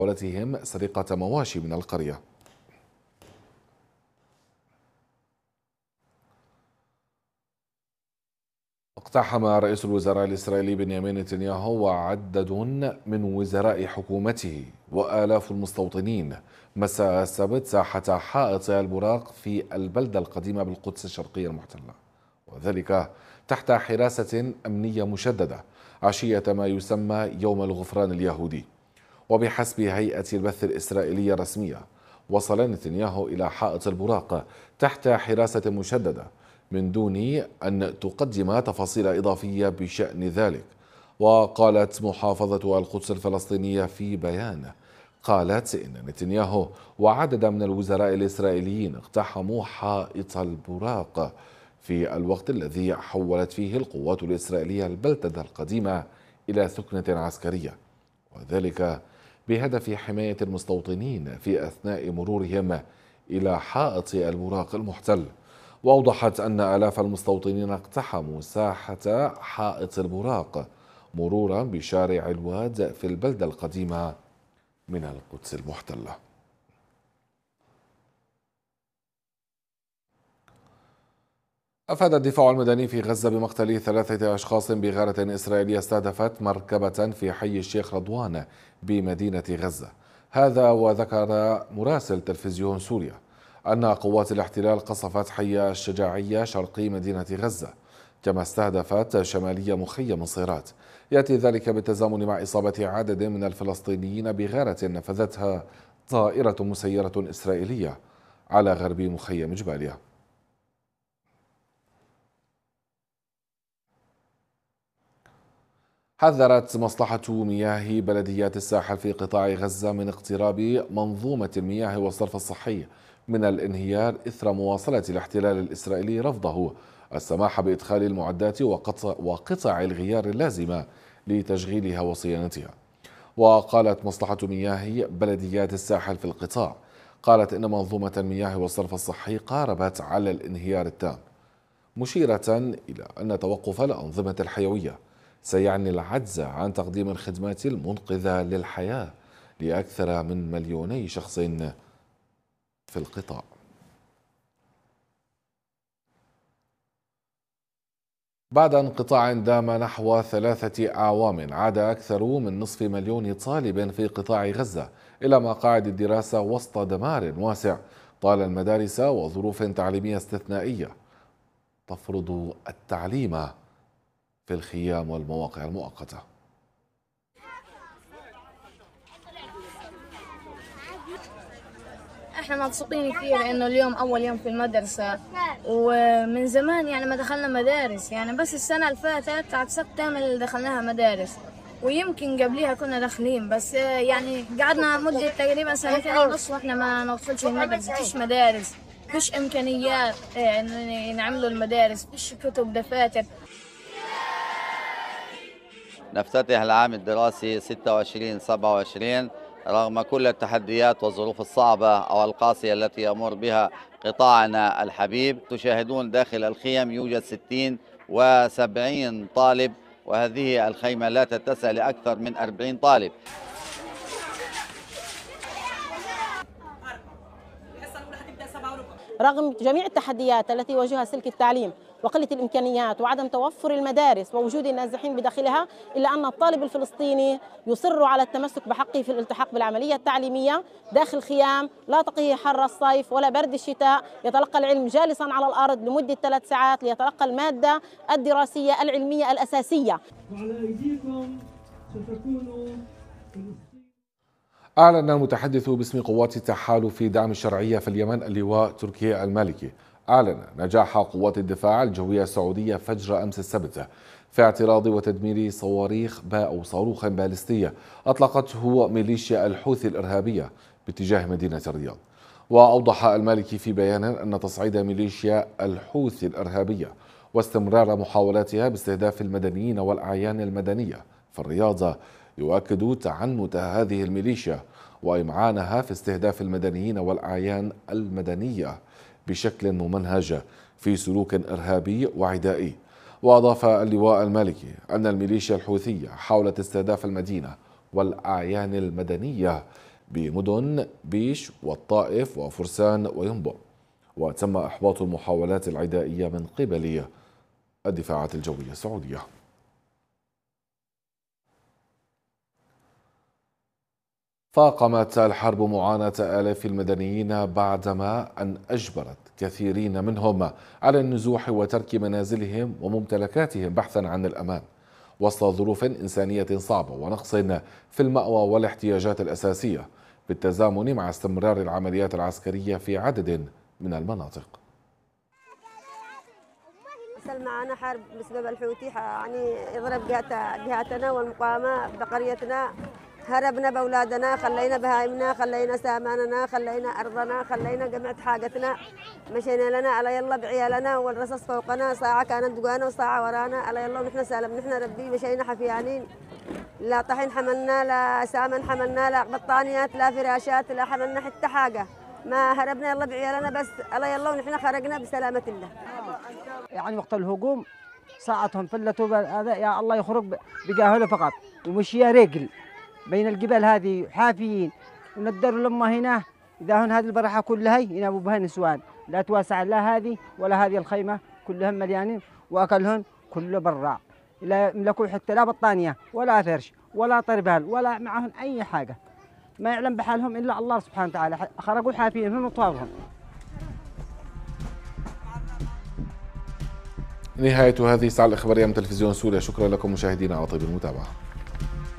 محاولتهم سرقة مواشي من القرية. اقتحم رئيس الوزراء الإسرائيلي بنيامين نتنياهو وعدد من وزراء حكومته وآلاف المستوطنين مساء السبت ساحة حائط البراق في البلدة القديمة بالقدس الشرقية المحتلة، وذلك تحت حراسة أمنية مشددة عشية ما يسمى يوم الغفران اليهودي. وبحسب هيئة البث الإسرائيلية الرسمية، وصل نتنياهو إلى حائط البراق تحت حراسة مشددة من دون أن تقدم تفاصيل إضافية بشأن ذلك. وقالت محافظة القدس الفلسطينية في بيان، قالت إن نتنياهو وعدد من الوزراء الإسرائيليين اقتحموا حائط البراق في الوقت الذي حولت فيه القوات الإسرائيلية البلدة القديمة إلى ثكنة عسكرية، وذلك بهدف حماية المستوطنين في أثناء مرورهم إلى حائط البراق المحتل. وأوضحت أن آلاف المستوطنين اقتحموا ساحة حائط البراق مرورا بشارع الواد في البلدة القديمة من القدس المحتلة. أفاد الدفاع المدني في غزة بمقتل 3 أشخاص بغارة إسرائيلية استهدفت مركبة في حي الشيخ رضوان بمدينة غزة. هذا وذكر مراسل تلفزيون سوريا أن قوات الاحتلال قصفت حي الشجاعية شرقي مدينة غزة، كما استهدفت شمالي مخيم صيرات. يأتي ذلك بالتزامن مع إصابة عدد من الفلسطينيين بغارة نفذتها طائرة مسيرة إسرائيلية على غرب مخيم جباليا. حذرت مصلحة مياه بلديات الساحل في قطاع غزة من اقتراب منظومة المياه والصرف الصحي من الانهيار إثر مواصلة الاحتلال الإسرائيلي رفضه السماح بإدخال المعدات وقطع الغيار اللازمة لتشغيلها وصيانتها. وقالت مصلحة مياه بلديات الساحل في القطاع، قالت إن منظومة المياه والصرف الصحي قاربت على الانهيار التام، مشيرة إلى أن توقف الأنظمة الحيوية سيعني العجز عن تقديم الخدمات المنقذة للحياة لأكثر من 2 مليون شخص في القطاع. بعد انقطاع دام نحو 3 أعوام، عاد أكثر من نصف مليون طالب في قطاع غزة إلى مقاعد الدراسة وسط دمار واسع طال المدارس وظروف تعليمية استثنائية تفرض التعليم في الخيام والمواقع المؤقتة. احنا مبسوطين كثير لانه اليوم اول يوم في المدرسة، ومن زمان يعني ما دخلنا مدارس، يعني بس السنة اللي فاتت على سبتمبر دخلناها مدارس، ويمكن قبليها كنا داخلين، بس يعني قعدنا مدة تقريبا 2 سنين ونص واحنا ما ندخلش المدرسة. فيش مدارس، فيش امكانيات نعملوا المدارس، فيش كتب دفاتر. نفتتح العام الدراسي 26/27 رغم كل التحديات والظروف الصعبة أو القاسية التي يمر بها قطاعنا الحبيب. تشاهدون داخل الخيم يوجد 60 و70 طالب، وهذه الخيمة لا تتسع لأكثر من 40 طالب. رغم جميع التحديات التي يواجهها سلك التعليم وقلة الإمكانيات وعدم توفر المدارس ووجود النازحين بداخلها، إلا أن الطالب الفلسطيني يصر على التمسك بحقه في الالتحاق بالعملية التعليمية داخل خيام لا تقيه حر الصيف ولا برد الشتاء. يتلقى العلم جالسا على الأرض لمدة 3 ساعات ليتلقى المادة الدراسية العلمية الأساسية. وعلى أيديكم ستكونوا. أعلن المتحدث باسم قوات التحالف دعم الشرعية في اليمن اللواء تركي المالكي أعلن نجاح قوات الدفاع الجوية السعودية فجر أمس السبت في اعتراض وتدمير صواريخ أو صاروخ باليستية أطلقته ميليشيا الحوثي الإرهابية باتجاه مدينة الرياض. وأوضح المالكي في بيان أن تصعيد ميليشيا الحوثي الإرهابية واستمرار محاولاتها باستهداف المدنيين والأعيان المدنية في الرياض يؤكد تعنت هذه الميليشيا وإمعانها في استهداف المدنيين والأعيان المدنية بشكل ممنهج في سلوك إرهابي وعدائي. وأضاف اللواء المالكي أن الميليشيا الحوثية حاولت استهداف المدينة والأعيان المدنية بمدن بيش والطائف وفرسان وينبع، وتم إحباط المحاولات العدائية من قبل الدفاعات الجوية السعودية. فاقمت الحرب معاناة آلاف المدنيين بعدما أن أجبرت كثيرين منهم على النزوح وترك منازلهم وممتلكاتهم بحثا عن الأمان وسط ظروف إنسانية صعبة ونقص في المأوى والاحتياجات الأساسية، بالتزامن مع استمرار العمليات العسكرية في عدد من المناطق. حصل معنا حرب بسبب الحوثي، يعني يضرب جهتنا والمقاومة بقريتنا. هربنا بأولادنا، خلينا بهايمنا، خلينا ساماننا، خلينا أرضنا، خلينا جمعت حاجتنا. مشينا لنا على يلا بعيالنا والرصاص فوقنا، ساعة كانت دقانا وساعة ورانا على يلا ونحن سالم نحن ربي. مشينا حفيانين، لا طحين حملنا، لا سامن حملنا، لا بطانيات، لا فراشات، لا حملنا حتى حاجة. ما هربنا يلا بعيالنا بس على يلا ونحن خرجنا بسلامة الله. يعني وقت الهجوم ساعتهم فلتوا هذا يا الله يخرج بجاهله فقط، ومشي رجل بين الجبال هذه حافيين، وندروا لما هنا إذا هن هذه البرحة كلها يناموا بها نسوان، لا تواسع لا هذه ولا هذه الخيمة، كلهم مليانين وأكلهم كله برا، لا يملكوا حتى لا بطانية ولا فرش ولا طربال ولا معهم أي حاجة، ما يعلم بحالهم إلا الله سبحانه وتعالى. خرجوا حافيين هم وطابهم. نهاية هذه الساعة الإخبارية من تلفزيون سوريا، شكرا لكم مشاهدينا على طيب المتابعة.